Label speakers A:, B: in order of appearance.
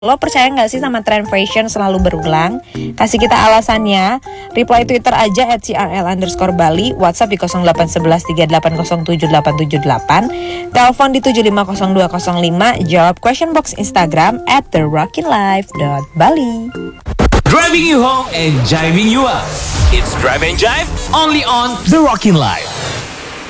A: Lo percaya nggak sih sama tren fashion selalu berulang? Kasih kita alasannya. Reply Twitter aja @crl_Bali, WhatsApp di 081138077878, telepon di 7500205, jawab question box Instagram @therockinlife.bali.
B: Driving you home and jiving you up. It's Drive and Jive only on The Rockin' Life.